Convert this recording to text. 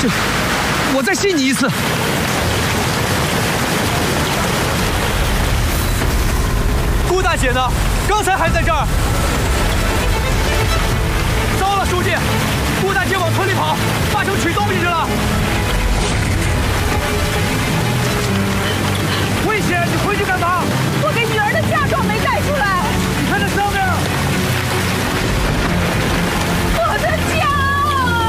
我再信你一次。顾大姐呢？刚才还在这儿。糟了，书记，顾大姐往村里跑。